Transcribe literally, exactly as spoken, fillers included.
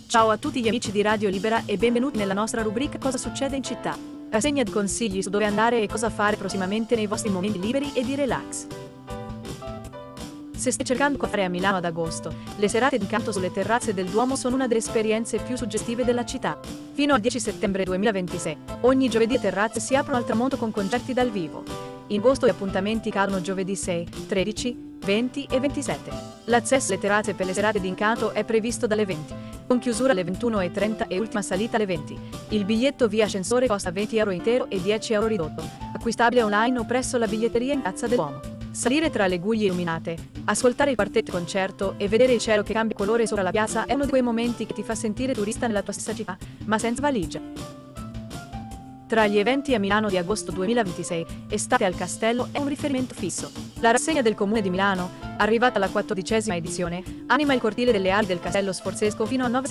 Ciao a tutti gli amici di Radio Libera e benvenuti nella nostra rubrica Cosa succede in città. Rassegna di consigli su dove andare e cosa fare prossimamente nei vostri momenti liberi e di relax. Se stai cercando cosa fare a Milano ad agosto, le serate d'incanto sulle terrazze del Duomo sono una delle esperienze più suggestive della città. Fino al dieci settembre duemilaventisei, ogni giovedì le terrazze si aprono al tramonto con concerti dal vivo. In agosto gli appuntamenti cadono giovedì sei, tredici, venti e ventisette. L'accesso alle terrazze per le serate d'incanto è previsto dalle venti, con chiusura alle ventuno e trenta e ultima salita alle venti. Il biglietto via ascensore costa venti euro intero e dieci euro ridotto, acquistabile online o presso la biglietteria in Piazza del Duomo. Salire tra le guglie illuminate, ascoltare il quartetto concerto e vedere il cielo che cambia colore sopra la piazza è uno di quei momenti che ti fa sentire turista nella tua stessa città, ma senza valigia. Tra gli eventi a Milano di agosto duemilaventisei, Estate al Castello è un riferimento fisso. La rassegna del Comune di Milano, arrivata alla quattordicesima edizione, anima il cortile delle ali del Castello Sforzesco fino a nove